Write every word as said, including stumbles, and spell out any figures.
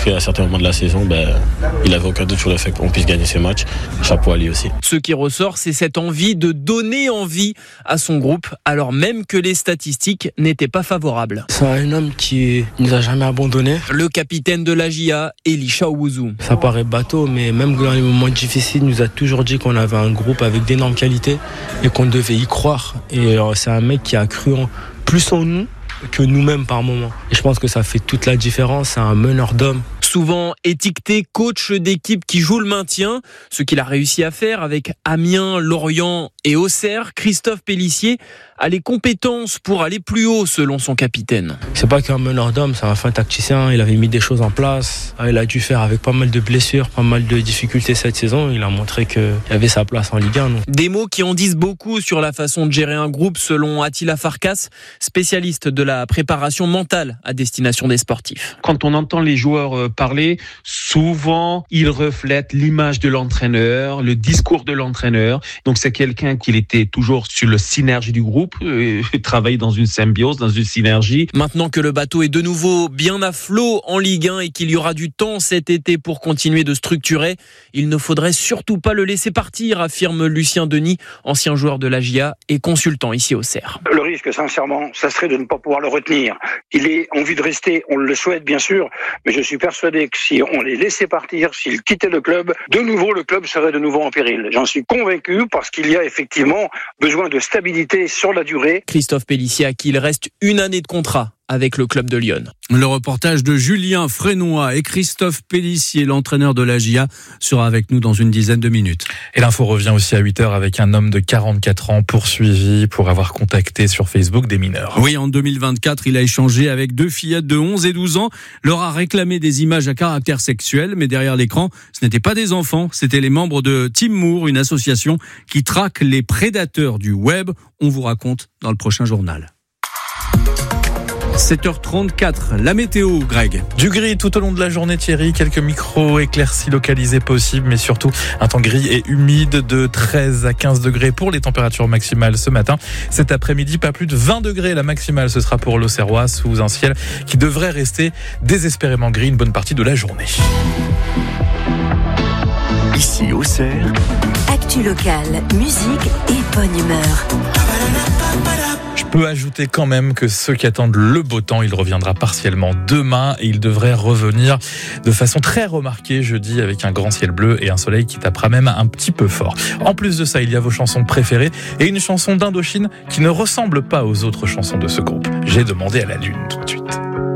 qu'à certains moments de la saison, ben, il n'avait aucun doute sur le fait qu'on puisse gagner ces matchs. Chapeau à lui aussi. Ce qui ressort, c'est cette envie de donner envie à son groupe, alors même que les statistiques n'étaient pas favorables. C'est un homme qui ne nous a jamais abandonnés. Le capitaine de l'A J A, Elisha Owuzu. Ça paraît bateau, mais même dans les moments difficiles, il nous a toujours dit qu'on avait un groupe avec d'énormes qualités et qu'on devait y croire. Et c'est un mec qui a cru en, plus en nous que nous-mêmes par moments. Et je pense que ça fait toute la différence. C'est un meneur d'hommes. Souvent étiqueté coach d'équipe qui joue le maintien, ce qu'il a réussi à faire avec Amiens, Lorient et Auxerre, Christophe Pélissier a les compétences pour aller plus haut selon son capitaine. C'est pas qu'un meneur d'hommes, c'est un fin tacticien, il avait mis des choses en place, il a dû faire avec pas mal de blessures, pas mal de difficultés cette saison, il a montré qu'il avait sa place en Ligue un. Donc. Des mots qui en disent beaucoup sur la façon de gérer un groupe selon Attila Farkas, spécialiste de la préparation mentale à destination des sportifs. Quand on entend les joueurs parler, souvent ils reflètent l'image de l'entraîneur, le discours de l'entraîneur. Donc c'est quelqu'un qui était toujours sur le synergie du groupe, euh, travailler dans une symbiose, dans une synergie. Maintenant que le bateau est de nouveau bien à flot en Ligue un et qu'il y aura du temps cet été pour continuer de structurer, il ne faudrait surtout pas le laisser partir, affirme Lucien Denis, ancien joueur de l'A J A et consultant ici au Cerf. Le risque, sincèrement, ça serait de ne pas pouvoir le retenir. Il a envie de rester, on le souhaite bien sûr, mais je suis persuadé que si on les laissait partir, s'il quittait le club, de nouveau le club serait de nouveau en péril. J'en suis convaincu parce qu'il y a effectivement besoin de stabilité sur la durée. Christophe Pélissier à qui il reste une année de contrat avec le club de Lyon. Le reportage de Julien Frénois et Christophe Pélissier, l'entraîneur de l'A J A, sera avec nous dans une dizaine de minutes. Et l'info revient aussi à huit heures avec un homme de quarante-quatre ans poursuivi pour avoir contacté sur Facebook des mineurs. Oui, en deux mille vingt-quatre, il a échangé avec deux fillettes de onze et douze ans, leur a réclamé des images à caractère sexuel, mais derrière l'écran, ce n'étaient pas des enfants, c'était les membres de Team Moore, une association qui traque les prédateurs du web. On vous raconte dans le prochain journal. sept heures trente-quatre, la météo, Greg. Du gris tout au long de la journée, Thierry. Quelques micro-éclaircies localisées possibles, mais surtout un temps gris et humide de treize à quinze degrés pour les températures maximales ce matin. Cet après-midi, pas plus de vingt degrés. La maximale, ce sera pour l'Auxerrois, sous un ciel qui devrait rester désespérément gris une bonne partie de la journée. Ici, Auxerre. Actu locale, musique et bonne humeur. Je peux ajouter quand même que ceux qui attendent le beau temps, il reviendra partiellement demain et il devrait revenir de façon très remarquée jeudi avec un grand ciel bleu et un soleil qui tapera même un petit peu fort. En plus de ça, il y a vos chansons préférées et une chanson d'Indochine qui ne ressemble pas aux autres chansons de ce groupe. J'ai demandé à la lune tout de suite.